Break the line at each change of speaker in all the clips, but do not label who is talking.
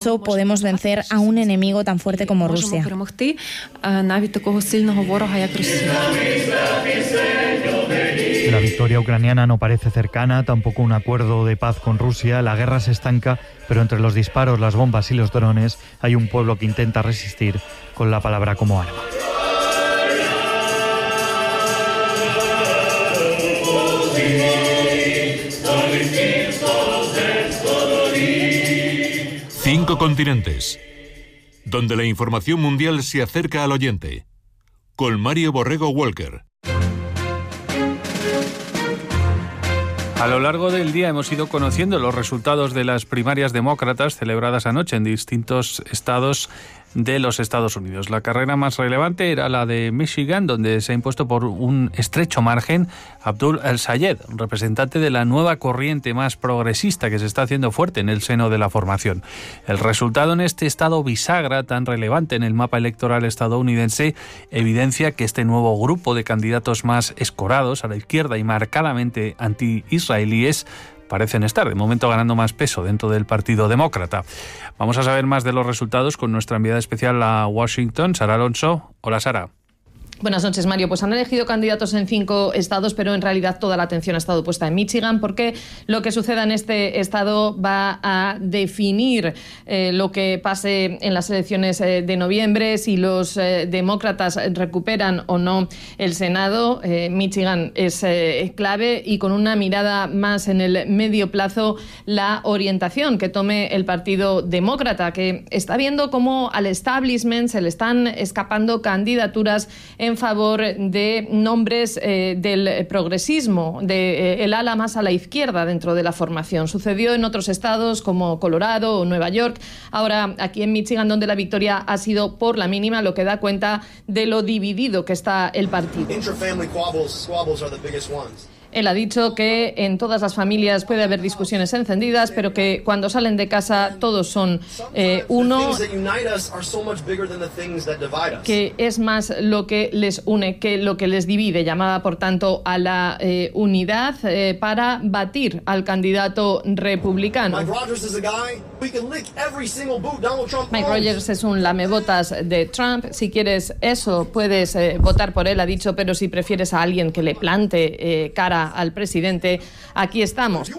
dicho, podemos vencer a un enemigo tan fuerte como Rusia.
La victoria ucraniana no parece cercana, tampoco un acuerdo de paz con Rusia. La guerra se estanca, pero entre los disparos, las bombas y los drones hay un pueblo que intenta resistir con la palabra como arma.
Cinco continentes, donde la información mundial se acerca al oyente. Con Mario Borrego Walker.
A lo largo del día hemos ido conociendo los resultados de las primarias demócratas celebradas anoche en distintos estados de los Estados Unidos. La carrera más relevante era la de Michigan, donde se ha impuesto por un estrecho margen Abdul El-Sayed, representante de la nueva corriente más progresista que se está haciendo fuerte en el seno de la formación. El resultado en este estado bisagra, tan relevante en el mapa electoral estadounidense, evidencia que este nuevo grupo de candidatos más escorados a la izquierda y marcadamente anti-israelíes parecen estar, de momento, ganando más peso dentro del Partido Demócrata. Vamos a saber más de los resultados con nuestra enviada especial a Washington, Sara Alonso. Hola, Sara.
Buenas noches, Mario. Pues han elegido candidatos en 5 estados, pero en realidad toda la atención ha estado puesta en Michigan, porque lo que suceda en este estado va a definir lo que pase en las elecciones de noviembre, si los demócratas recuperan o no el Senado. Michigan es clave, y con una mirada más en el medio plazo, la orientación que tome el Partido Demócrata, que está viendo cómo al establishment se le están escapando candidaturas en favor de nombres del progresismo, el ala más a la izquierda dentro de la formación. Sucedió en otros estados como Colorado o Nueva York. Ahora, aquí en Michigan, donde la victoria ha sido por la mínima, lo que da cuenta de lo dividido que está el partido. Él ha dicho que en todas las familias puede haber discusiones encendidas, pero que cuando salen de casa todos son uno, que es más lo que les une que lo que les divide. Llamaba, por tanto, a la unidad para batir al candidato republicano. Mike Rogers es un lamebotas de Trump. Si quieres eso, puedes votar por él, ha dicho, pero si prefieres a alguien que le plante cara al presidente, aquí estamos.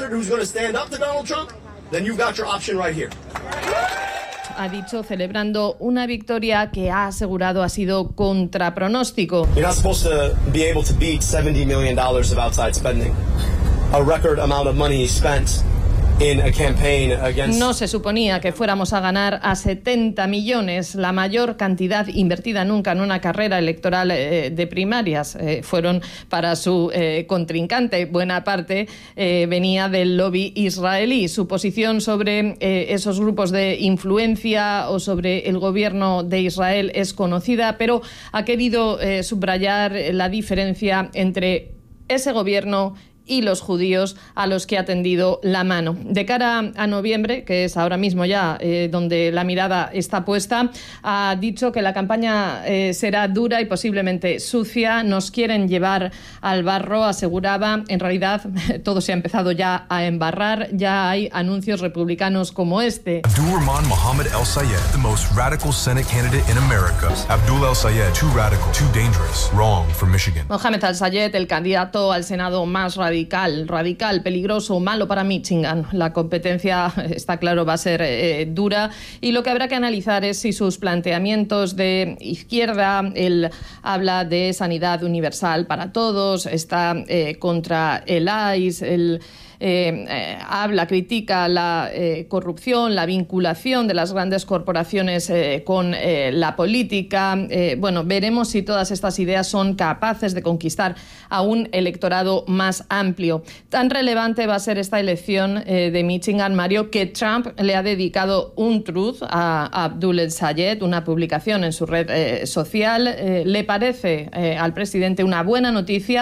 Ha dicho, celebrando una victoria que ha asegurado ha sido contra pronóstico.
You're not supposed to be able to beat $70 million of outside spending. A record amount of money spent in a campaign against...
No se suponía que fuéramos a ganar a 70 millones, la mayor cantidad invertida nunca en una carrera electoral de primarias. Fueron para su contrincante. Buena parte venía del lobby israelí. Su posición sobre esos grupos de influencia o sobre el gobierno de Israel es conocida, pero ha querido subrayar la diferencia entre ese gobierno y los judíos, a los que ha tendido la mano. De cara a noviembre, que es ahora mismo ya donde la mirada está puesta, ha dicho que la campaña será dura y posiblemente sucia. Nos quieren llevar al barro, aseguraba. En realidad, todo se ha empezado ya a embarrar. Ya hay anuncios republicanos como este.
Abdul-Rahman Mohammed El-Sayed, the most radical Senate candidate in America. Abdul El-Sayed, too radical, too dangerous, wrong for Michigan.
Mohammed El-Sayed, el candidato al Senado más radical, peligroso, malo para Michigan. La competencia, está claro, va a ser dura, y lo que habrá que analizar es si sus planteamientos de izquierda, él habla de sanidad universal para todos, está contra el ICE, critica la corrupción, la vinculación de las grandes corporaciones con la política. Veremos si todas estas ideas son capaces de conquistar a un electorado más amplio. Tan relevante va a ser esta elección de Michigan, Mario, que Trump le ha dedicado un truth a Abdul El-Sayed, una publicación en su red social. Le parece al presidente una buena noticia que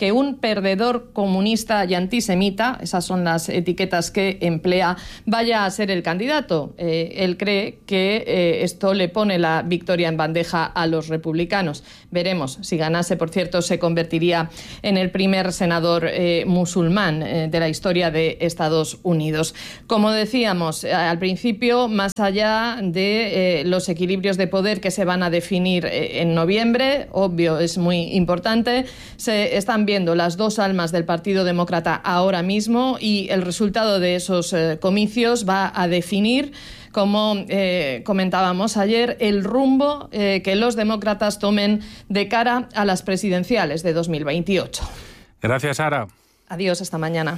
que un perdedor comunista y antisemita, esas son las etiquetas que emplea, vaya a ser el candidato. Él cree que esto le pone la victoria en bandeja a los republicanos. Veremos. Si ganase, por cierto, se convertiría en el primer senador musulmán de la historia de Estados Unidos. Como decíamos al principio, más allá de los equilibrios de poder que se van a definir en noviembre, obvio, es muy importante, se están viendo las dos almas del Partido Demócrata ahora mismo y el resultado de esos comicios va a definir, como comentábamos ayer, el rumbo que los demócratas tomen de cara a las presidenciales de 2028.
Gracias, Sara.
Adiós, hasta mañana.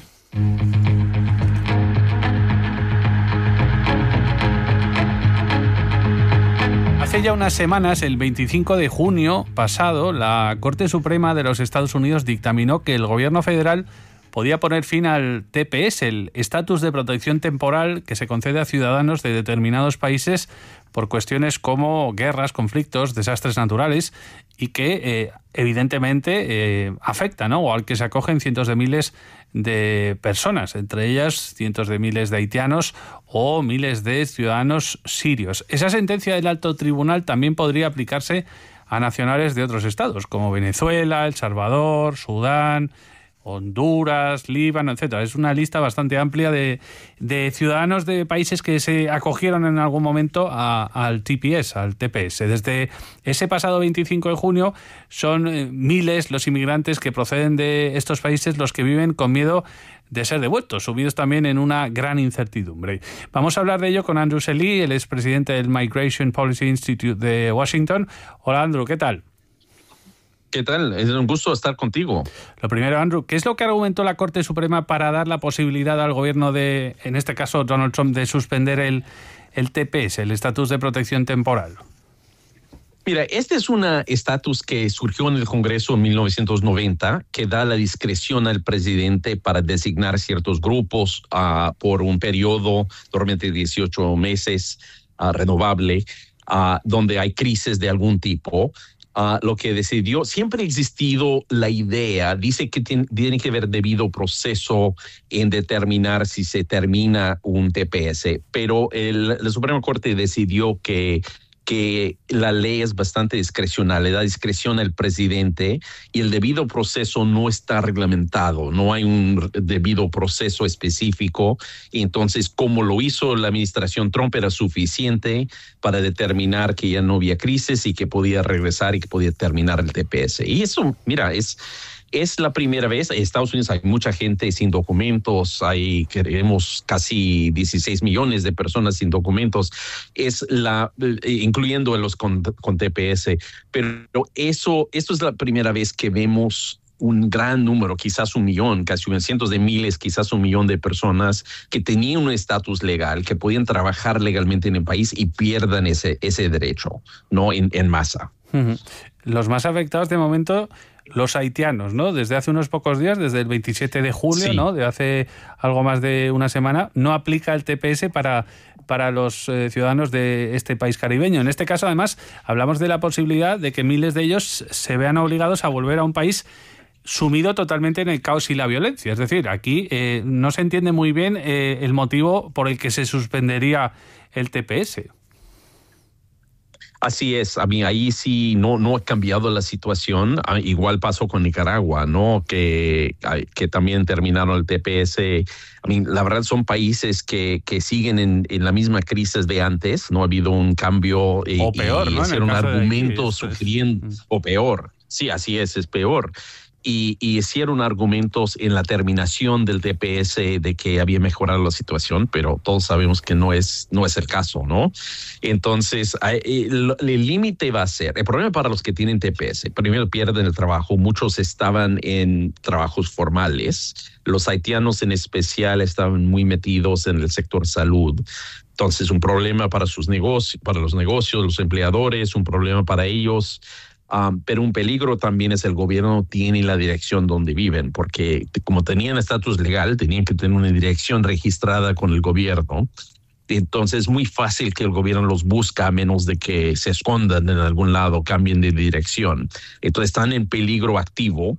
Hace ya unas semanas, el 25 de junio pasado, la Corte Suprema de los Estados Unidos dictaminó que el gobierno federal podía poner fin al TPS, el estatus de protección temporal que se concede a ciudadanos de determinados países por cuestiones como guerras, conflictos, desastres naturales y que evidentemente afecta, ¿no? O al que se acogen cientos de miles de personas, entre ellas cientos de miles de haitianos o miles de ciudadanos sirios. Esa sentencia del alto tribunal también podría aplicarse a nacionales de otros estados, como Venezuela, El Salvador, Sudán, Honduras, Líbano, etcétera. Es una lista bastante amplia de ciudadanos de países que se acogieron en algún momento al TPS, al TPS. Desde ese pasado 25 de junio son miles los inmigrantes que proceden de estos países los que viven con miedo de ser devueltos, sumidos también en una gran incertidumbre. Vamos a hablar de ello con Andrew Selly, el expresidente del Migration Policy Institute de Washington. Hola, Andrew, ¿qué tal?
¿Qué tal? Es un gusto estar contigo.
Lo primero, Andrew, ¿qué es lo que argumentó la Corte Suprema para dar la posibilidad al gobierno de, en este caso Donald Trump, de suspender el TPS, el estatus de protección temporal?
Mira, este es un estatus que surgió en el Congreso en 1990, que da la discreción al presidente para designar ciertos grupos por un periodo, normalmente 18 meses, renovable, donde hay crisis de algún tipo. Lo que decidió, siempre ha existido la idea, dice que tiene que haber debido proceso en determinar si se termina un TPS, pero la Suprema Corte decidió que la ley es bastante discrecional, le da discreción al presidente y el debido proceso no está reglamentado, no hay un debido proceso específico. Y entonces, como lo hizo la administración Trump, era suficiente para determinar que ya no había crisis y que podía regresar y que podía terminar el TPS. Y eso, mira, es la primera vez. En Estados Unidos hay mucha gente sin documentos, queremos casi 16 millones de personas sin documentos, incluyendo a los con TPS. Pero esto es la primera vez que vemos un gran número, quizás 1 millón, casi cientos de miles, quizás 1 millón de personas que tenían un estatus legal, que podían trabajar legalmente en el país y pierdan ese derecho, ¿no? En masa.
Los más afectados de momento, los haitianos, ¿no? Desde hace unos pocos días, desde el 27 de julio, sí, ¿no? De hace algo más de una semana, no aplica el TPS para los ciudadanos de este país caribeño. En este caso, además, hablamos de la posibilidad de que miles de ellos se vean obligados a volver a un país sumido totalmente en el caos y la violencia. Es decir, aquí no se entiende muy bien el motivo por el que se suspendería el TPS.
Así es, a mí ahí sí no ha cambiado la situación. Igual pasó con Nicaragua, ¿no? Que también terminaron el TPS. La verdad son países que siguen en la misma crisis de antes. No ha habido un cambio
o peor, ¿no?
Hicieron argumentos sugiriendo o peor. Sí, así es peor. Y hicieron argumentos en la terminación del TPS de que había mejorado la situación, pero todos sabemos que no es el caso, ¿no? Entonces, el límite va a ser, el problema para los que tienen TPS, primero pierden el trabajo, muchos estaban en trabajos formales, los haitianos en especial estaban muy metidos en el sector salud. Entonces, un problema para sus negocios, para los negocios, los empleadores, un problema para ellos. Pero un peligro también es el gobierno tiene la dirección donde viven, porque como tenían estatus legal, tenían que tener una dirección registrada con el gobierno. Entonces es muy fácil que el gobierno los busca a menos de que se escondan en algún lado, cambien de dirección. Entonces están en peligro activo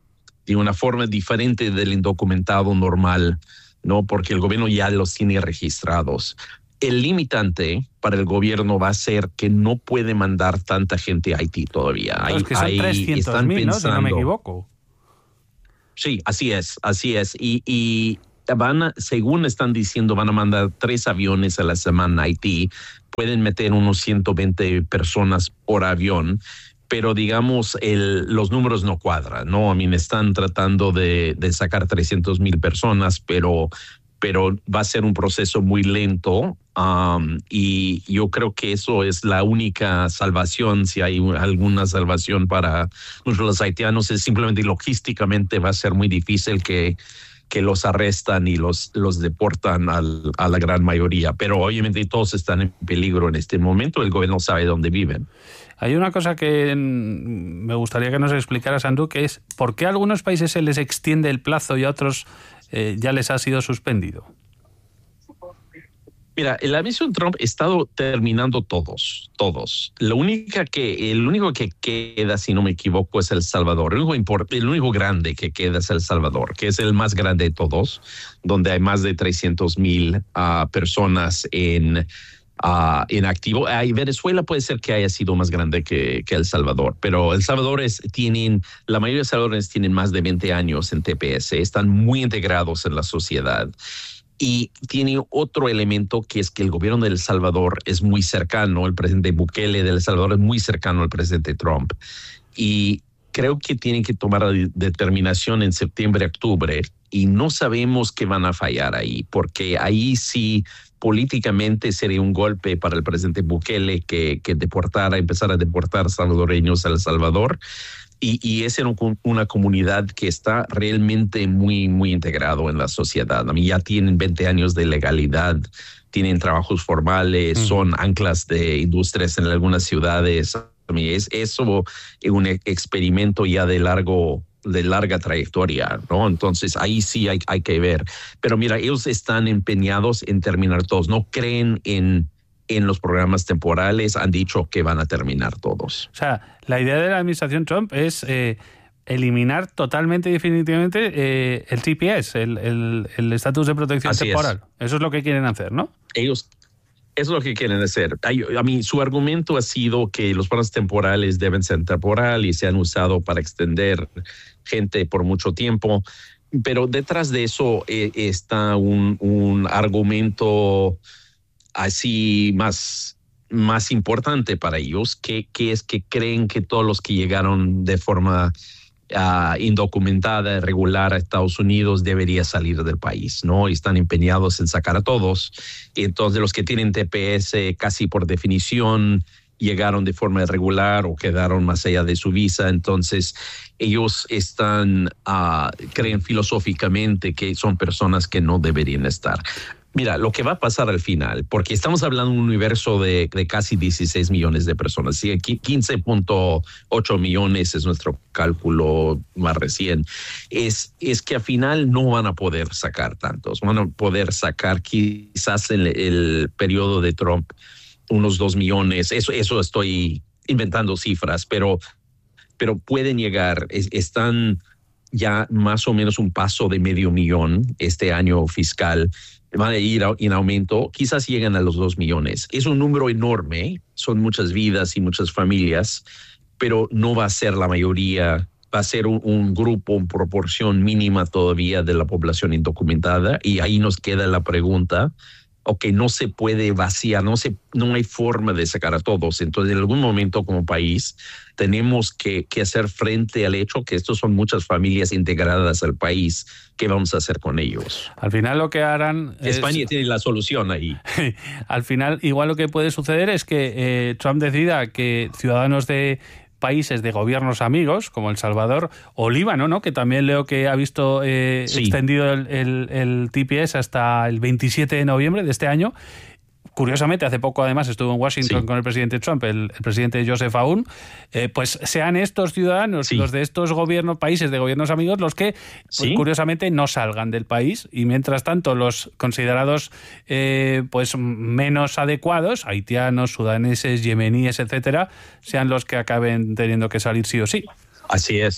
de una forma diferente del indocumentado normal, ¿no? Porque el gobierno ya los tiene registrados. El limitante para el gobierno va a ser que no puede mandar tanta gente a Haití todavía.
Es que son 300.000, ¿no? Si no me equivoco.
Sí, así es. Y según están diciendo, van a mandar 3 aviones a la semana a Haití. Pueden meter unos 120 personas por avión, pero digamos, los números no cuadran, ¿no? Están tratando de sacar 300,000 personas, pero va a ser un proceso muy lento, y yo creo que eso es la única salvación, si hay alguna salvación para los haitianos, es simplemente logísticamente va a ser muy difícil que los arrestan y los deportan a la gran mayoría, pero obviamente todos están en peligro en este momento, el gobierno sabe dónde viven.
Hay una cosa que me gustaría que nos explicaras, Andrew, que es ¿por qué a algunos países se les extiende el plazo y a otros ya les ha sido suspendido?
Mira, la administración Trump ha estado terminando todos. El único que queda, si no me equivoco, es El Salvador. El único grande que queda es El Salvador, que es el más grande de todos, donde hay más de 300,000 personas en activo. Venezuela puede ser que haya sido más grande que El Salvador, pero El Salvador la mayoría de salvadoreños tienen más de 20 años en TPS, están muy integrados en la sociedad. Y tiene otro elemento, que es que el gobierno de El Salvador es muy cercano, el presidente Bukele de El Salvador es muy cercano al presidente Trump. Y creo que tienen que tomar la determinación en septiembre, octubre, y no sabemos qué van a fallar ahí, porque ahí sí políticamente sería un golpe para el presidente Bukele que empezar a deportar salvadoreños a El Salvador. Y es una comunidad que está realmente muy, muy integrado en la sociedad. Ya tienen 20 años de legalidad, tienen trabajos formales, son anclas de industrias en algunas ciudades. Eso es un experimento ya de larga trayectoria, ¿no? Entonces ahí sí hay que ver. Pero mira, ellos están empeñados en terminar todos. No creen en los programas temporales, han dicho que van a terminar todos.
O sea, la idea de la administración Trump es eliminar totalmente y definitivamente el TPS, el estatus de protección temporal. Eso es lo que quieren hacer, ¿no?
Ellos, eso es lo que quieren hacer. Su argumento ha sido que los programas temporales deben ser temporales y se han usado para extender gente por mucho tiempo, pero detrás de eso está un argumento así más importante para ellos, que es que creen que todos los que llegaron de forma indocumentada, irregular a Estados Unidos debería salir del país, ¿no? Y están empeñados en sacar a todos. Entonces los que tienen TPS casi por definición llegaron de forma irregular o quedaron más allá de su visa. Entonces ellos creen filosóficamente que son personas que no deberían estar. Mira, lo que va a pasar al final, porque estamos hablando de un universo de casi 16 millones de personas, 15.8 millones es nuestro cálculo más reciente, es que al final no van a poder sacar tantos, van a poder sacar quizás en el periodo de Trump unos 2 millones, eso estoy inventando cifras, pero pueden llegar, están ya más o menos un paso de 500,000 este año fiscal, van a ir en aumento, quizás lleguen a los 2 millones. Es un número enorme, son muchas vidas y muchas familias, pero no va a ser la mayoría, va a ser un grupo, una proporción mínima todavía de la población indocumentada, y ahí nos queda la pregunta, no se puede vaciar, no hay forma de sacar a todos. Entonces, en algún momento como país tenemos que hacer frente al hecho que estos son muchas familias integradas al país. ¿Qué vamos a hacer con ellos?
Al final lo que harán
España tiene la solución ahí.
Al final, igual lo que puede suceder es que Trump decida que ciudadanos de países de gobiernos amigos, como El Salvador o Líbano, ¿no? Que también leo que ha visto extendido el TPS hasta el 27 de noviembre de este año. Curiosamente, hace poco además estuvo en Washington con el presidente Trump, el presidente Joseph Aoun, pues sean estos ciudadanos, los de estos países de gobiernos amigos, los que pues, curiosamente no salgan del país, y mientras tanto los considerados pues menos adecuados, haitianos, sudaneses, yemeníes, etcétera, sean los que acaben teniendo que salir sí o sí.
Así es.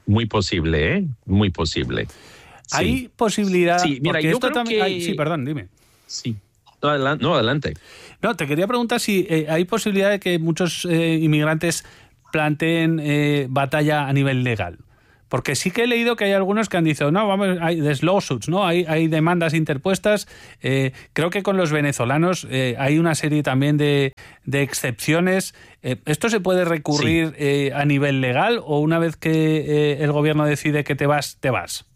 Muy posible, ¿eh? Muy posible.
¿Hay posibilidad?
Sí, mira, yo creo que...
Sí, perdón, dime.
Sí. No, adelante.
No, te quería preguntar si hay posibilidad de que muchos inmigrantes planteen batalla a nivel legal. Porque sí que he leído que hay algunos que han dicho, no, vamos, hay lawsuits, ¿no? Hay demandas interpuestas. Creo que con los venezolanos hay una serie también de excepciones. ¿Esto se puede recurrir a nivel legal o una vez que el gobierno decide que te vas, te vas?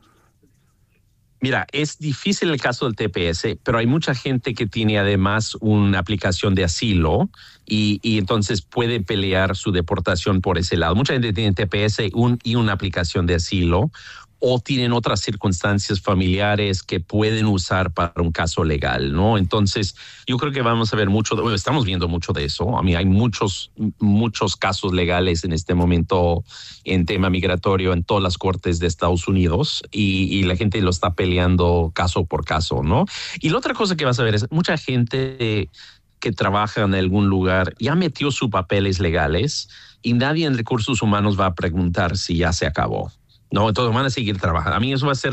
Mira, es difícil el caso del TPS, pero hay mucha gente que tiene además una aplicación de asilo y entonces puede pelear su deportación por ese lado. Mucha gente tiene TPS y una aplicación de asilo o tienen otras circunstancias familiares que pueden usar para un caso legal, ¿no? Entonces, yo creo que vamos a ver estamos viendo mucho de eso. A mí hay muchos casos legales en este momento en tema migratorio en todas las cortes de Estados Unidos y la gente lo está peleando caso por caso, ¿no? Y la otra cosa que vas a ver es mucha gente que trabaja en algún lugar ya metió sus papeles legales y nadie en recursos humanos va a preguntar si ya se acabó. No, entonces van a seguir trabajando. A mí eso va a ser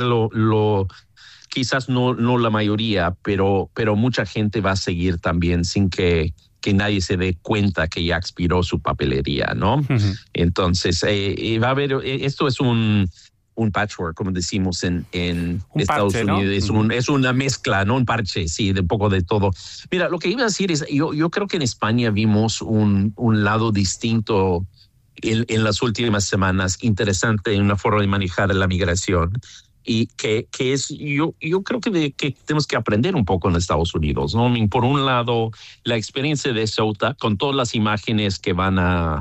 quizás no la mayoría, pero mucha gente va a seguir también sin que nadie se dé cuenta que ya expiró su papelería, ¿no? Uh-huh. Entonces, va a haber, esto es un patchwork, como decimos en Estados Unidos, ¿no? Es una mezcla, ¿no? Un parche, sí, de un poco de todo. Mira, lo que iba a decir es, yo creo que en España vimos un lado distinto en las últimas semanas, interesante en una forma de manejar la migración y que es, yo creo que tenemos que aprender un poco en Estados Unidos, ¿no? Por un lado, la experiencia de Ceuta, con todas las imágenes que van a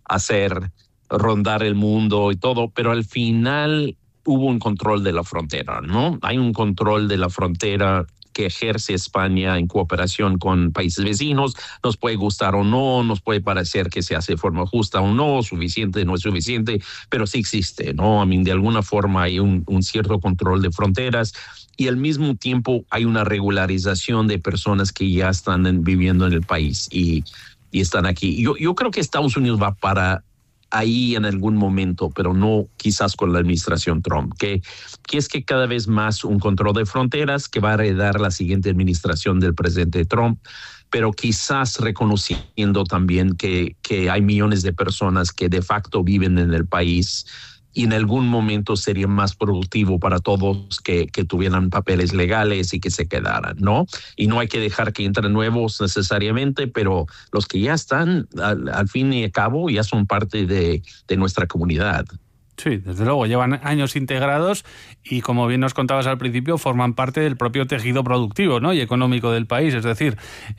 hacer rondar el mundo y todo, pero al final hubo un control de la frontera, ¿no? Hay un control de la frontera que ejerce España en cooperación con países vecinos. Nos puede gustar o no, nos puede parecer que se hace de forma justa o no, suficiente, no es suficiente, pero sí existe, ¿no? De alguna forma hay un cierto control de fronteras y al mismo tiempo hay una regularización de personas que ya están viviendo en el país y están aquí. Yo creo que Estados Unidos va para ahí en algún momento, pero no quizás con la administración Trump, que es que cada vez más un control de fronteras que va a heredar la siguiente administración del presidente Trump, pero quizás reconociendo también que hay millones de personas que de facto viven en el país y en algún momento sería más productivo para todos que tuvieran papeles legales y que se quedaran, ¿no? Y no hay que dejar que entren nuevos necesariamente, pero los que ya están, al fin y al cabo, ya son parte de nuestra comunidad.
Sí, desde luego, llevan años integrados y, como bien nos contabas al principio, forman parte del propio tejido productivo, ¿no? Y económico del país. Es decir,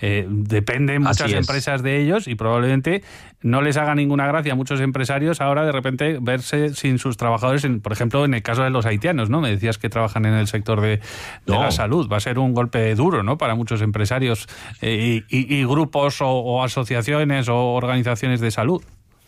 dependen muchas empresas de ellos y probablemente no les haga ninguna gracia a muchos empresarios ahora de repente verse sin sus trabajadores, por ejemplo, en el caso de los haitianos, ¿no? Me decías que trabajan en el sector de la salud. Va a ser un golpe duro, ¿no? Para muchos empresarios y grupos o asociaciones o organizaciones de salud.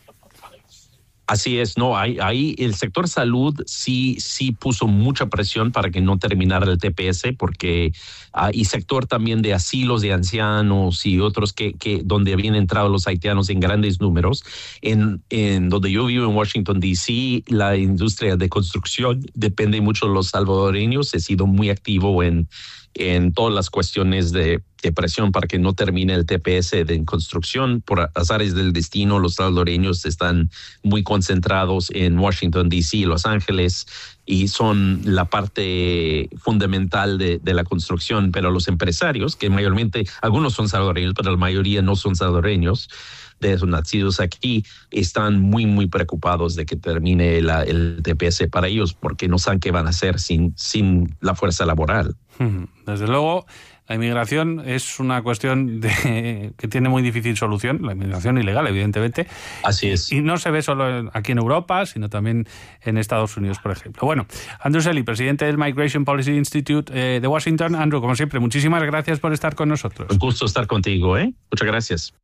Así es, no, ahí el sector salud sí puso mucha presión para que no terminara el TPS, porque y sector también de asilos de ancianos y otros que donde habían entrado los haitianos en grandes números. En donde yo vivo en Washington, D.C., la industria de construcción depende mucho de los salvadoreños. He sido muy activo en todas las cuestiones de presión para que no termine el TPS en construcción. Por azares del destino, los salvadoreños están muy concentrados en Washington, D.C., Los Ángeles, y son la parte fundamental de la construcción. Pero los empresarios, que mayormente, algunos son salvadoreños, pero la mayoría no son salvadoreños, de esos nacidos aquí, están muy, muy preocupados de que termine el TPS para ellos, porque no saben qué van a hacer sin la fuerza laboral.
Desde luego, la inmigración es una cuestión que tiene muy difícil solución, la inmigración ilegal, evidentemente.
Así es.
Y no se ve solo aquí en Europa, sino también en Estados Unidos, por ejemplo. Bueno, Andrew Selley, presidente del Migration Policy Institute de Washington. Andrew, como siempre, muchísimas gracias por estar con nosotros.
Un gusto estar contigo, ¿eh? Muchas gracias.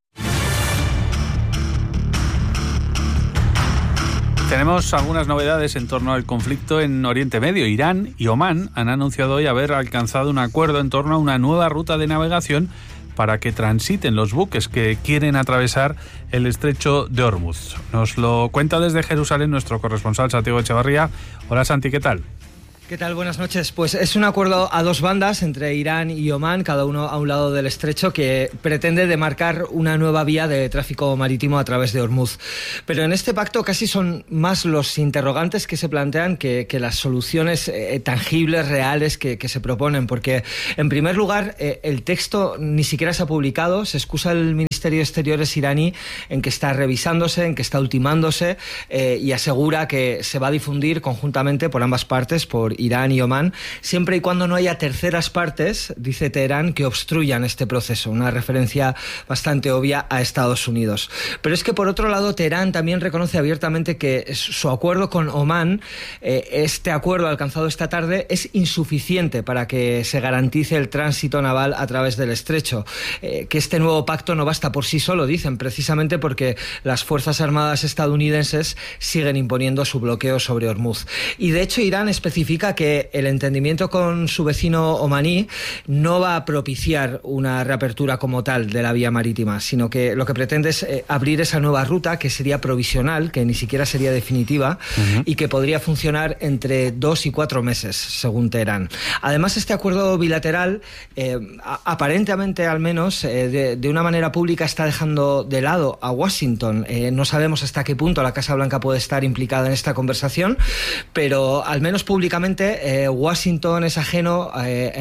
Tenemos algunas novedades en torno al conflicto en Oriente Medio. Irán y Omán han anunciado hoy haber alcanzado un acuerdo en torno a una nueva ruta de navegación para que transiten los buques que quieren atravesar el estrecho de Hormuz. Nos lo cuenta desde Jerusalén nuestro corresponsal Santiago Echevarría. Hola Santi, ¿qué tal?
¿Qué tal? Buenas noches. Pues es un acuerdo a dos bandas entre Irán y Omán, cada uno a un lado del estrecho, que pretende demarcar una nueva vía de tráfico marítimo a través de Hormuz. Pero en este pacto casi son más los interrogantes que se plantean que las soluciones tangibles, reales que se proponen, porque en primer lugar el texto ni siquiera se ha publicado. Se excusa el Ministerio de Exteriores iraní en que está revisándose, en que está ultimándose, y asegura que se va a difundir conjuntamente por ambas partes, por Irán y Omán, siempre y cuando no haya terceras partes, dice Teherán, que obstruyan este proceso. Una referencia bastante obvia a Estados Unidos. Pero es que por otro lado Teherán también reconoce abiertamente que su acuerdo con Omán, este acuerdo alcanzado esta tarde, es insuficiente para que se garantice el tránsito naval a través del estrecho. Que este nuevo pacto no basta por sí solo, dicen, precisamente porque las Fuerzas Armadas estadounidenses siguen imponiendo su bloqueo sobre Hormuz. Y de hecho Irán especifica que el entendimiento con su vecino omaní no va a propiciar una reapertura como tal de la vía marítima, sino que lo que pretende es abrir esa nueva ruta, que sería provisional, que ni siquiera sería definitiva, y que podría funcionar entre 2 y 4 meses, según Teherán. Además, este acuerdo bilateral, aparentemente al menos, de una manera pública, está dejando de lado a Washington. No sabemos hasta qué punto la Casa Blanca puede estar implicada en esta conversación, pero al menos públicamente Washington es ajeno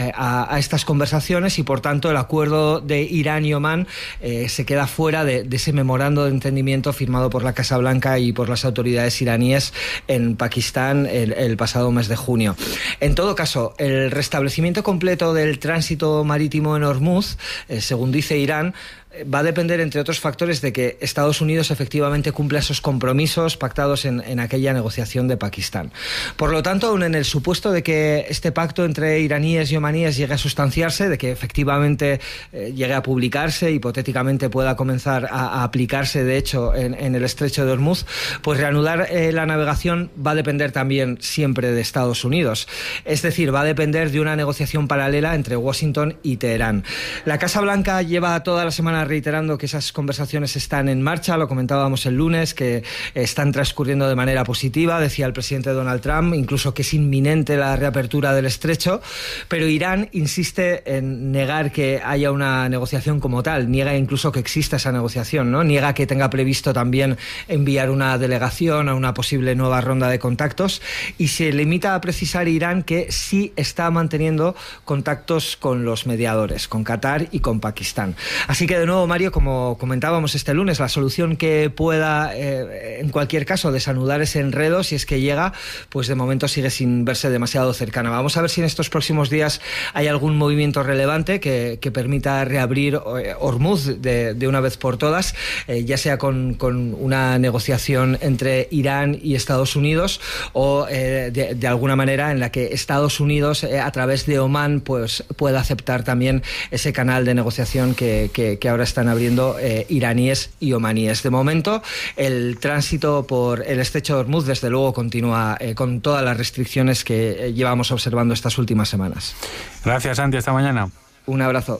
a estas conversaciones, y por tanto el acuerdo de Irán y Omán se queda fuera de ese memorando de entendimiento firmado por la Casa Blanca y por las autoridades iraníes en Pakistán el pasado mes de junio. En todo caso, el restablecimiento completo del tránsito marítimo en Hormuz, según dice Irán, va a depender, entre otros factores, de que Estados Unidos efectivamente cumpla esos compromisos pactados en aquella negociación de Pakistán. Por lo tanto, aun en el supuesto de que este pacto entre iraníes y omaníes llegue a sustanciarse, de que efectivamente llegue a publicarse, hipotéticamente pueda comenzar a aplicarse, de hecho, en el estrecho de Hormuz, pues reanudar la navegación va a depender también siempre de Estados Unidos. Es decir, va a depender de una negociación paralela entre Washington y Teherán. La Casa Blanca lleva toda la semana reiterando que esas conversaciones están en marcha. Lo comentábamos el lunes, que están transcurriendo de manera positiva. Decía el presidente Donald Trump incluso que es inminente la reapertura del estrecho, pero Irán insiste en negar que haya una negociación como tal. Niega incluso que exista esa negociación, ¿no? Niega que tenga previsto también enviar una delegación a una posible nueva ronda de contactos, y se limita a precisar Irán que sí está manteniendo contactos con los mediadores, con Qatar y con Pakistán. Así que, de nuevo, Mario, como comentábamos este lunes, la solución que pueda, en cualquier caso, desanudar ese enredo, si es que llega, pues de momento sigue sin verse demasiado cercana. Vamos a ver si en estos próximos días hay algún movimiento relevante que permita reabrir Hormuz de una vez por todas, ya sea con una negociación entre Irán y Estados Unidos, o de alguna manera en la que Estados Unidos, a través de Omán, pues pueda aceptar también ese canal de negociación que ahora están abriendo iraníes y omaníes. De momento, el tránsito por el estrecho de Hormuz, desde luego, continúa con todas las restricciones que llevamos observando estas últimas semanas.
Gracias, Santi. Hasta mañana.
Un abrazo.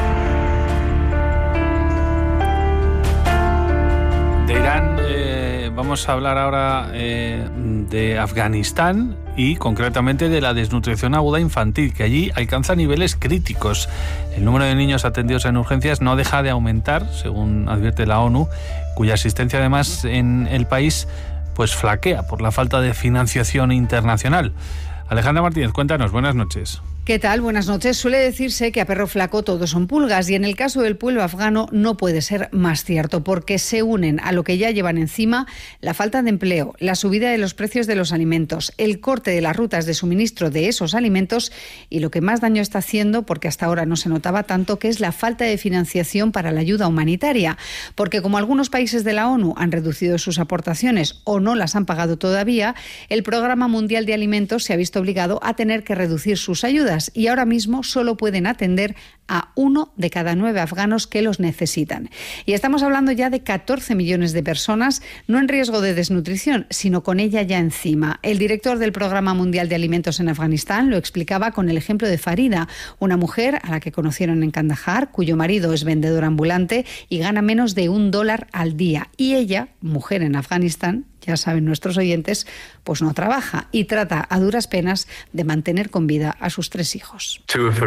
De Irán vamos a hablar ahora de Afganistán, y concretamente de la desnutrición aguda infantil, que allí alcanza niveles críticos. El número de niños atendidos en urgencias no deja de aumentar, según advierte la ONU, cuya asistencia además en el país pues flaquea por la falta de financiación internacional. Alejandra Martínez, cuéntanos, buenas noches.
¿Qué tal? Buenas noches. Suele decirse que a perro flaco todos son pulgas, y en el caso del pueblo afgano no puede ser más cierto, porque se unen a lo que ya llevan encima la falta de empleo, la subida de los precios de los alimentos, el corte de las rutas de suministro de esos alimentos, y lo que más daño está haciendo, porque hasta ahora no se notaba tanto, que es la falta de financiación para la ayuda humanitaria. Porque como algunos países de la ONU han reducido sus aportaciones o no las han pagado todavía, el Programa Mundial de Alimentos se ha visto obligado a tener que reducir sus ayudas. ayudas y ahora mismo solo pueden atender a 1 de cada 9 afganos que los necesitan. Y estamos hablando ya de 14 millones de personas, no en riesgo de desnutrición, sino con ella ya encima. El director del Programa Mundial de Alimentos en Afganistán lo explicaba con el ejemplo de Farida, una mujer a la que conocieron en Kandahar, cuyo marido es vendedor ambulante y gana menos de $1 al día. Y ella, mujer en Afganistán, ya saben nuestros oyentes, pues no trabaja y trata a duras penas de mantener con vida a sus 3 hijos.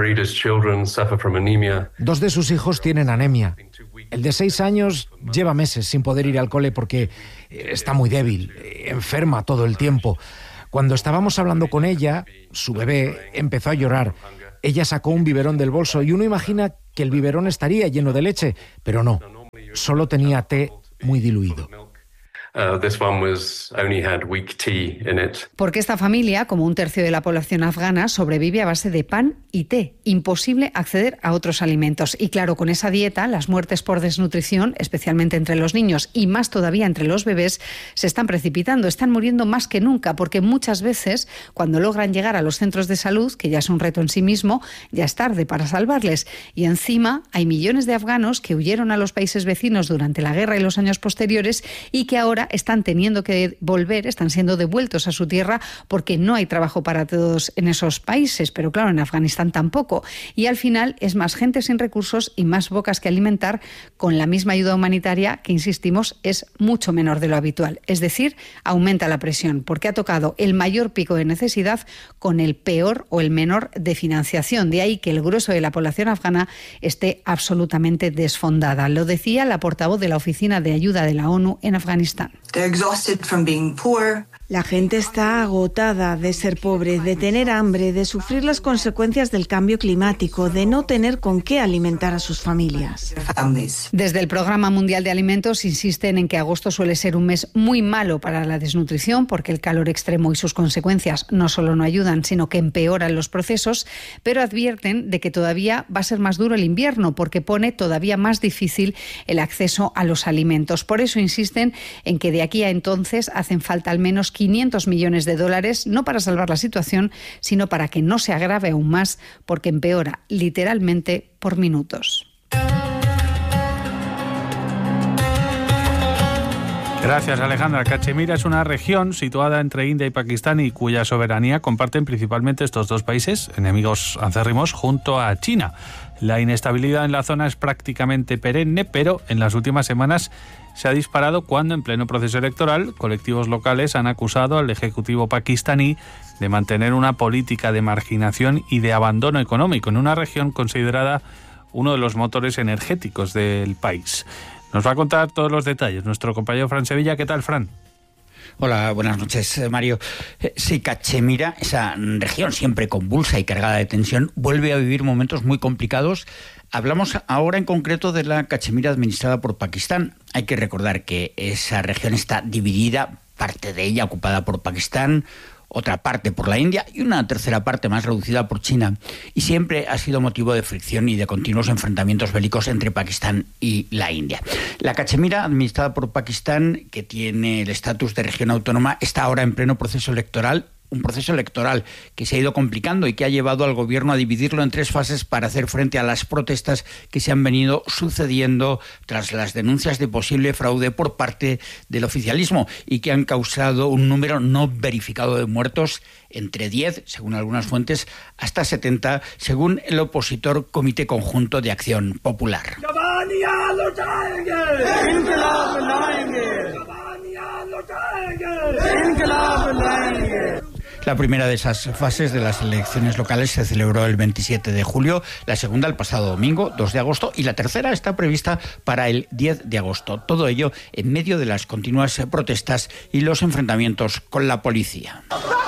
2 de sus hijos tienen anemia. El de 6 años lleva meses sin poder ir al cole porque está muy débil, enferma todo el tiempo. Cuando estábamos hablando con ella, su bebé empezó a llorar. Ella sacó un biberón del bolso y uno imagina que el biberón estaría lleno de leche, pero no, solo tenía té muy diluido.
Porque esta familia, como 1/3 de la población afgana, sobrevive a base de pan y té. Imposible acceder a otros alimentos. Y claro, con esa dieta, las muertes por desnutrición, especialmente entre los niños y más todavía entre los bebés, se están precipitando. Están muriendo más que nunca, porque muchas veces, cuando logran llegar a los centros de salud, que ya es un reto en sí mismo, ya es tarde para salvarles. Y encima hay millones de afganos que huyeron a los países vecinos durante la guerra y los años posteriores y que ahora están teniendo que volver, están siendo devueltos a su tierra porque no hay trabajo para todos en esos países, pero claro, en Afganistán tampoco. Y al final es más gente sin recursos y más bocas que alimentar con la misma ayuda humanitaria que, insistimos, es mucho menor de lo habitual. Es decir, aumenta la presión porque ha tocado el mayor pico de necesidad con el peor o el menor de financiación. De ahí que el grueso de la población afgana esté absolutamente desfondada. Lo decía la portavoz de la Oficina de Ayuda de la ONU en Afganistán.
La gente está agotada de ser pobre, de tener hambre, de sufrir las consecuencias del cambio climático, de no tener con qué alimentar a sus familias.
Desde el Programa Mundial de Alimentos insisten en que agosto suele ser un mes muy malo para la desnutrición porque el calor extremo y sus consecuencias no solo no ayudan, sino que empeoran los procesos, pero advierten de que todavía va a ser más duro el invierno porque pone todavía más difícil el acceso a los alimentos. Por eso insisten en que de aquí a entonces hacen falta al menos $500 millones, no para salvar la situación, sino para que no se agrave aún más, porque empeora literalmente por minutos.
Gracias, Alejandra. Cachemira es una región situada entre India y Pakistán y cuya soberanía comparten principalmente estos 2 países, enemigos acérrimos, junto a China. La inestabilidad en la zona es prácticamente perenne, pero en las últimas semanas se ha disparado cuando, en pleno proceso electoral, colectivos locales han acusado al Ejecutivo pakistaní de mantener una política de marginación y de abandono económico en una región considerada uno de los motores energéticos del país. Nos va a contar todos los detalles nuestro compañero Fran Sevilla. ¿Qué tal, Fran?
Hola, buenas noches, Mario. Sí, Cachemira, esa región siempre convulsa y cargada de tensión, vuelve a vivir momentos muy complicados. Hablamos ahora en concreto de la Cachemira administrada por Pakistán. Hay que recordar que esa región está dividida, parte de ella ocupada por Pakistán, otra parte por la India y una tercera parte más reducida por China. Y siempre ha sido motivo de fricción y de continuos enfrentamientos bélicos entre Pakistán y la India. La Cachemira, administrada por Pakistán, que tiene el estatus de región autónoma, está ahora en pleno proceso electoral. Un proceso electoral que se ha ido complicando y que ha llevado al gobierno a dividirlo en 3 fases para hacer frente a las protestas que se han venido sucediendo tras las denuncias de posible fraude por parte del oficialismo y que han causado un número no verificado de muertos, entre 10, según algunas fuentes, hasta 70, según el opositor Comité Conjunto de Acción Popular. La primera de esas fases de las elecciones locales se celebró el 27 de julio, la segunda el pasado domingo, 2 de agosto, y la tercera está prevista para el 10 de agosto. Todo ello en medio de las continuas protestas y los enfrentamientos con la policía.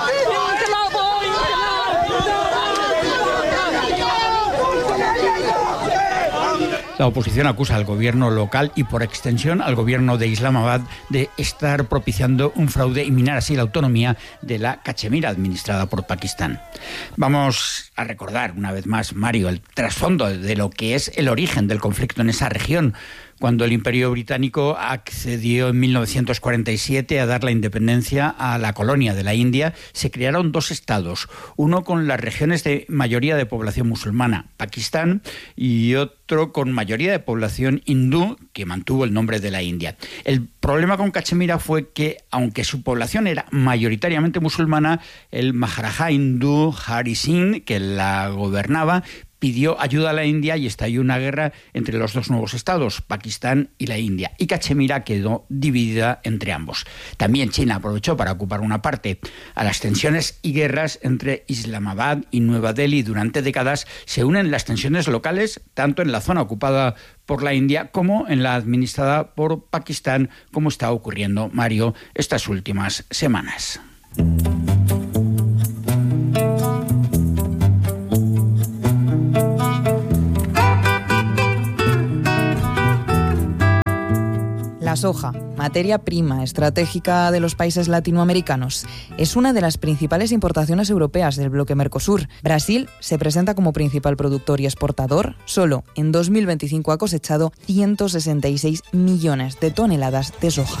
La oposición acusa al gobierno local y, por extensión, al gobierno de Islamabad de estar propiciando un fraude y minar así la autonomía de la Cachemira administrada por Pakistán. Vamos a recordar una vez más, Mario, el trasfondo de lo que es el origen del conflicto en esa región. cuando el Imperio Británico accedió en 1947 a dar la independencia a la colonia de la India, se crearon 2 estados, uno con las regiones de mayoría de población musulmana, Pakistán, y otro con mayoría de población hindú, que mantuvo el nombre de la India. El problema con Cachemira fue que, aunque su población era mayoritariamente musulmana, el Maharaja hindú Hari Singh, que la gobernaba, pidió ayuda a la India y estalló una guerra entre los 2 nuevos estados, Pakistán y la India, y Cachemira quedó dividida entre ambos. También China aprovechó para ocupar una parte. A las tensiones y guerras entre Islamabad y Nueva Delhi durante décadas se unen las tensiones locales, tanto en la zona ocupada por la India como en la administrada por Pakistán, como está ocurriendo, Mario, estas últimas semanas.
La soja, materia prima estratégica de los países latinoamericanos, es una de las principales importaciones europeas del bloque Mercosur. Brasil se presenta como principal productor y exportador. Solo en 2025 ha cosechado 166 millones de toneladas de soja.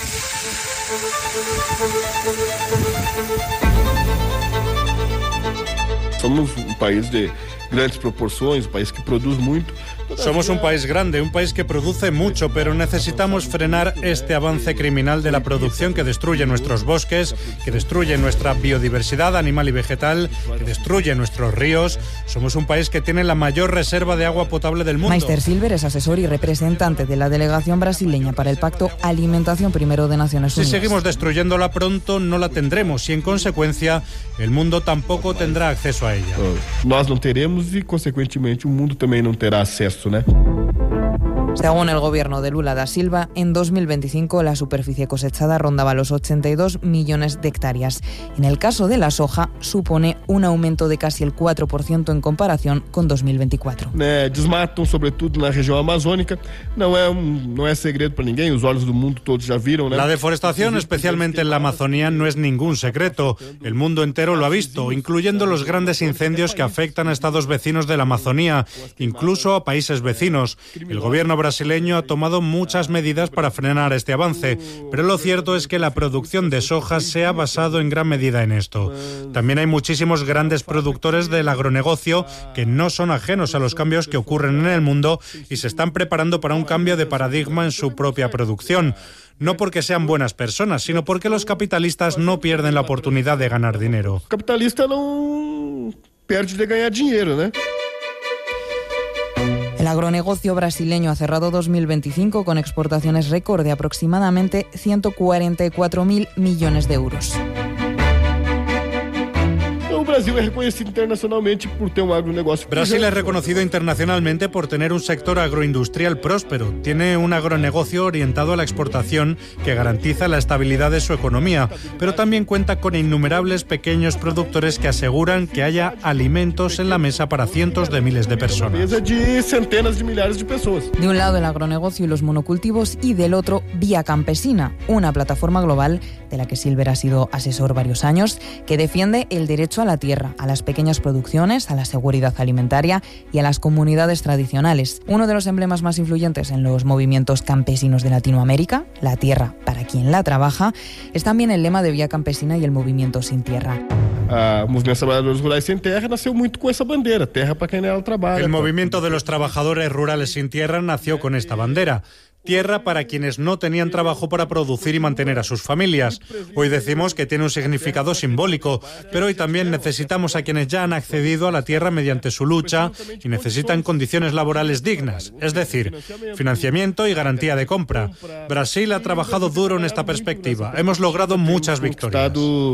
Somos un país de grandes proporciones, un país que produce mucho.
Somos un país grande, un país que produce mucho, pero necesitamos frenar este avance criminal de la producción que destruye nuestros bosques, que destruye nuestra biodiversidad animal y vegetal, que destruye nuestros ríos. Somos un país que tiene la mayor reserva de agua potable del mundo.
Meister Silver es asesor y representante de la delegación brasileña para el Pacto Alimentación Primero de Naciones Unidas.
Si seguimos destruyéndola pronto, no la tendremos y, en consecuencia, el mundo tampoco tendrá acceso a ella.
Nós não teremos y, consecuentemente, el mundo también no tendrá acceso.
Según el gobierno de Lula da Silva, en 2025 la superficie cosechada rondaba los 82 millones de hectáreas. En el caso de la soja, supone un aumento de casi el 4% en comparación con 2024.
Desmatam, sobretudo na região amazônica. Não é segredo para ninguém, os olhos do mundo todos já viram.
La deforestación, especialmente en la Amazonía, no es ningún secreto. El mundo entero lo ha visto, incluyendo los grandes incendios que afectan a estados vecinos de la Amazonía, incluso a países vecinos. El gobierno brasileño ha tomado muchas medidas para frenar este avance, pero lo cierto es que la producción de soja se ha basado en gran medida en esto. También hay muchísimos grandes productores del agronegocio que no son ajenos a los cambios que ocurren en el mundo y se están preparando para un cambio de paradigma en su propia producción. No porque sean buenas personas, sino porque los capitalistas no pierden la oportunidad de ganar dinero.
El capitalista no pierde de ganar dinero, ¿no?
El agronegocio brasileño ha cerrado 2025 con exportaciones récord de aproximadamente 144.000 millones de euros.
Brasil es reconocido internacionalmente por tener un agronegocio.
Brasil es reconocido internacionalmente por tener un sector agroindustrial próspero. Tiene un agronegocio orientado a la exportación que garantiza la estabilidad de su economía, pero también cuenta con innumerables pequeños productores que aseguran que haya alimentos en la mesa para cientos de miles de personas.
De centenas de millares de personas.
De un lado el agronegocio y los monocultivos y del otro Vía Campesina, una plataforma global de la que Silver ha sido asesor varios años, que defiende el derecho a la tierra, a las pequeñas producciones, a la seguridad alimentaria y a las comunidades tradicionales. Uno de los emblemas más influyentes en los movimientos campesinos de Latinoamérica, la tierra para quien la trabaja, es también el lema de Vía Campesina y el movimiento Sin Tierra.
El movimiento de los trabajadores rurales sin tierra nació mucho con esa bandera, tierra para quien ela trabaja.
El movimiento de los trabajadores rurales sin tierra nació con esta bandera. Tierra para quienes no tenían trabajo para producir y mantener a sus familias. Hoy decimos que tiene un significado simbólico, pero hoy también necesitamos a quienes ya han accedido a la tierra mediante su lucha y necesitan condiciones laborales dignas, es decir, financiamiento y garantía de compra. Brasil ha trabajado duro en esta perspectiva. Hemos logrado muchas victorias.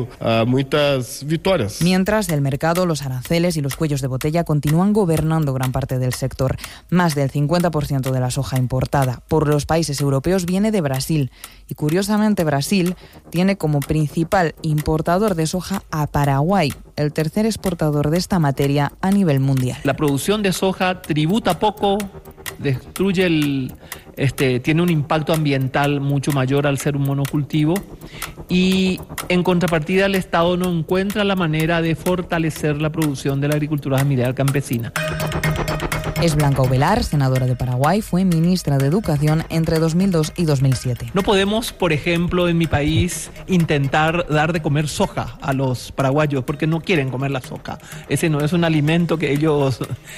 Mientras, el mercado, los aranceles y los cuellos de botella continúan gobernando gran parte del sector. Más del 50% de la soja importada por los países europeos viene de Brasil. Y curiosamente Brasil tiene como principal importador de soja a Paraguay, el tercer exportador de esta materia a nivel mundial.
La producción de soja tributa poco, destruye tiene un impacto ambiental mucho mayor al ser un monocultivo y en contrapartida el Estado no encuentra la manera de fortalecer la producción de la agricultura familiar campesina.
Es Blanca Ovelar, senadora de Paraguay, fue ministra de Educación entre 2002 y 2007.
No podemos, por ejemplo, en mi país intentar dar de comer soja a los paraguayos porque no quieren comer la soja. Ese no es un alimento que ellos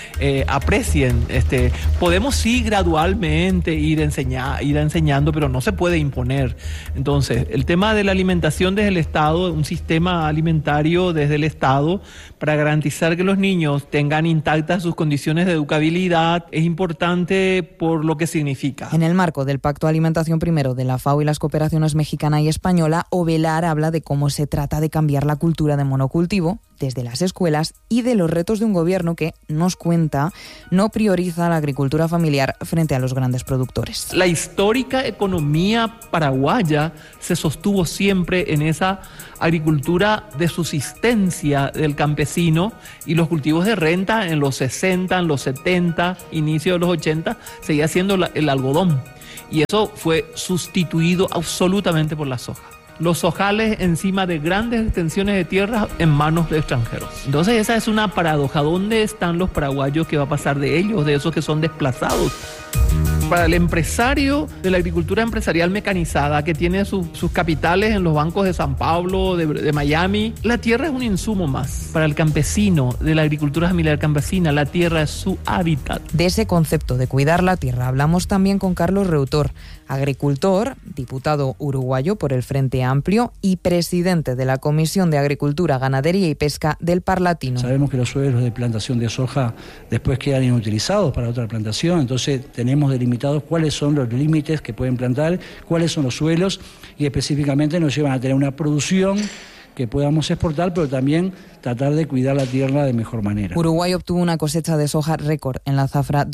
aprecien. Podemos sí gradualmente ir enseñando, pero no se puede imponer. Entonces, el tema de la alimentación desde el Estado, un sistema alimentario desde el Estado para garantizar que los niños tengan intactas sus condiciones de educabilidad, es importante por lo que significa.
En el marco del Pacto Alimentación Primero de la FAO y las cooperaciones mexicana y española, Ovelar habla de cómo se trata de cambiar la cultura de monocultivo desde las escuelas y de los retos de un gobierno que, nos cuenta, no prioriza la agricultura familiar frente a los grandes productores.
La histórica economía paraguaya se sostuvo siempre en esa agricultura de subsistencia del campesino, y los cultivos de renta en los 60, en los 70, inicio de los 80, seguía siendo el algodón. Y eso fue sustituido absolutamente por la soja. Los sojales encima de grandes extensiones de tierra en manos de extranjeros. Entonces esa es una paradoja. ¿Dónde están los paraguayos? ¿Qué va a pasar de ellos, de esos que son desplazados? Para el empresario de la agricultura empresarial mecanizada, que tiene sus capitales en los bancos de San Pablo, de Miami, la tierra es un insumo más. Para el campesino de la agricultura familiar campesina, la tierra es su hábitat.
De ese concepto de cuidar la tierra hablamos también con Carlos Reutor, agricultor, diputado uruguayo por el Frente Amplio y presidente de la Comisión de Agricultura, Ganadería y Pesca del Parlatino.
Sabemos que los suelos de plantación de soja después quedan inutilizados para otra plantación, entonces tenemos delimitados cuáles son los límites que pueden plantar, cuáles son los suelos, y específicamente nos llevan a tener una producción que podamos exportar, pero también tratar de cuidar la tierra de mejor manera.
Uruguay obtuvo una cosecha de soja récord en la zafra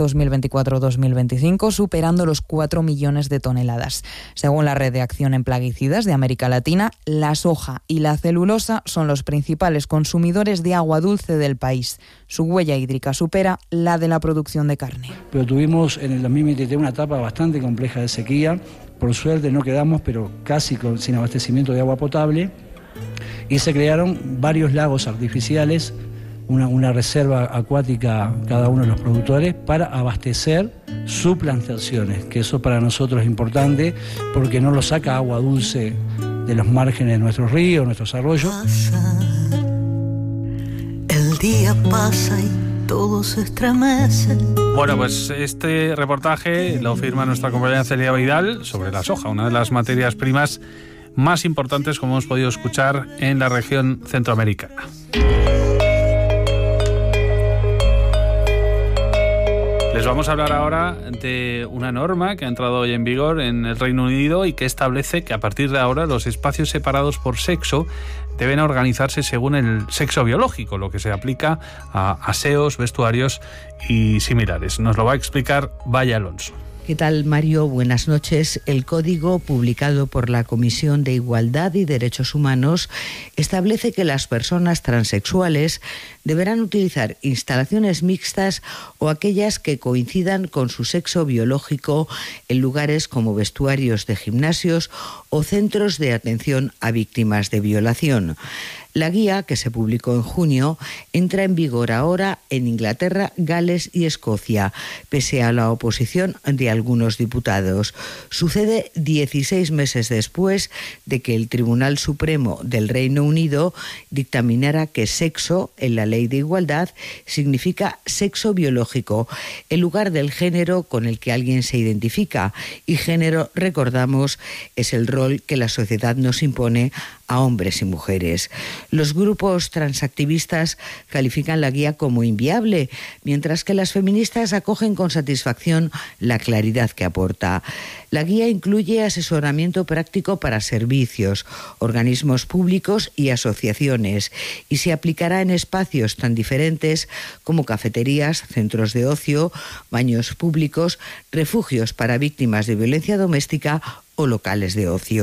2024-2025, superando los 4 millones de toneladas. Según la Red de Acción en Plaguicidas de América Latina, la soja y la celulosa son los principales consumidores de agua dulce del país. Su huella hídrica supera la de la producción de carne.
Pero tuvimos en el 2023 una etapa bastante compleja de sequía. Por suerte no quedamos, pero casi sin abastecimiento de agua potable. Y se crearon varios lagos artificiales, una reserva acuática cada uno de los productores para abastecer sus plantaciones, que eso para nosotros es importante porque no lo saca agua dulce de los márgenes de nuestros ríos, nuestros arroyos.
El día pasa y todo se estremece.
Bueno, pues este reportaje lo firma nuestra compañera Celia Vidal sobre la soja, una de las materias primas más importantes, como hemos podido escuchar, en la región centroamericana. Les vamos a hablar ahora de una norma que ha entrado hoy en vigor en el Reino Unido y que establece que a partir de ahora los espacios separados por sexo deben organizarse según el sexo biológico, lo que se aplica a aseos, vestuarios y similares. Nos lo va a explicar Vaya Alonso.
¿Qué tal, Mario? Buenas noches. El código publicado por la Comisión de Igualdad y Derechos Humanos establece que las personas transexuales deberán utilizar instalaciones mixtas o aquellas que coincidan con su sexo biológico en lugares como vestuarios de gimnasios o centros de atención a víctimas de violación. La guía, que se publicó en junio, entra en vigor ahora en Inglaterra, Gales y Escocia, pese a la oposición de algunos diputados. Sucede 16 meses después de que el Tribunal Supremo del Reino Unido dictaminara que sexo, en la Ley de Igualdad, significa sexo biológico, en lugar del género con el que alguien se identifica. Y género, recordamos, es el rol que la sociedad nos impone a hombres y mujeres. Los grupos transactivistas califican la guía como inviable, mientras que las feministas acogen con satisfacción la claridad que aporta. La guía incluye asesoramiento práctico para servicios, organismos públicos y asociaciones, y se aplicará en espacios tan diferentes como cafeterías, centros de ocio, baños públicos, refugios para víctimas de violencia doméstica o locales de ocio.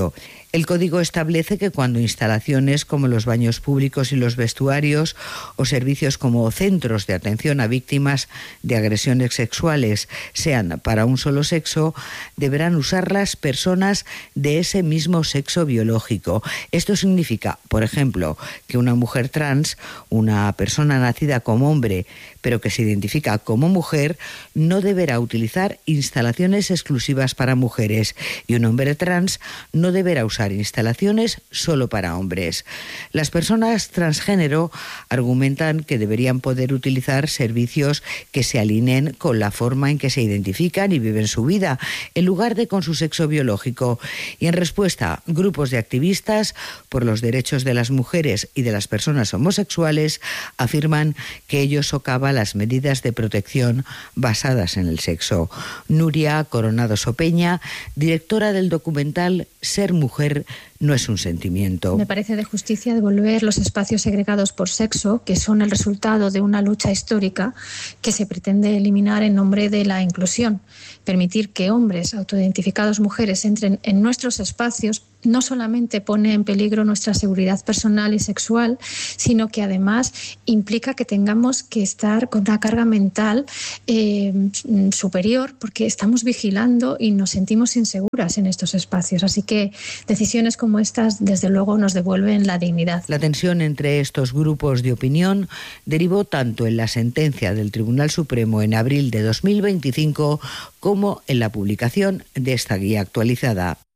El código establece que cuando instalaciones como los baños públicos y los vestuarios o servicios como centros de atención a víctimas de agresiones sexuales sean para un solo sexo, deberán usarlas personas de ese mismo sexo biológico. Esto significa, por ejemplo, que una mujer trans, una persona nacida como hombre, pero que se identifica como mujer, no deberá utilizar instalaciones exclusivas para mujeres, y un hombre trans no deberá usar instalaciones solo para hombres. Las personas transgénero argumentan que deberían poder utilizar servicios que se alineen con la forma en que se identifican y viven su vida, en lugar de con su sexo biológico. Y en respuesta, grupos de activistas por los derechos de las mujeres y de las personas homosexuales afirman que ello socava las medidas de protección basadas en el sexo. Nuria Coronado Sopeña, directora del documental Ser mujer no es un sentimiento.
Me parece de justicia devolver los espacios segregados por sexo, que son el resultado de una lucha histórica que se pretende eliminar en nombre de la inclusión. Permitir que hombres autoidentificados mujeres entren en nuestros espacios no solamente pone en peligro nuestra seguridad personal y sexual, sino que además implica que tengamos que estar con una carga mental superior, porque estamos vigilando y nos sentimos inseguras en estos espacios. Así que decisiones como estas, desde luego, nos devuelven la dignidad.
La tensión entre estos grupos de opinión derivó tanto en la sentencia del Tribunal Supremo en abril de 2025 como en la publicación de esta guía actualizada.